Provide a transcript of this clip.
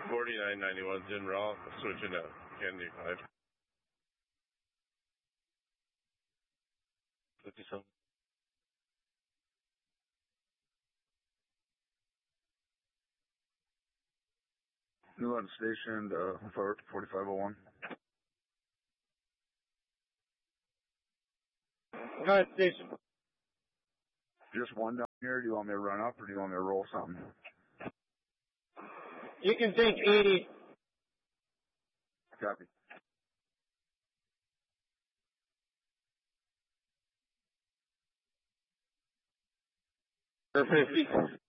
4991's in raw, switching to Kennedy 5. 57. New London Station, 4501. London Station. Just one down here? Do you want me to run up or do you want me to roll something? You can take 80. Copy. For 50.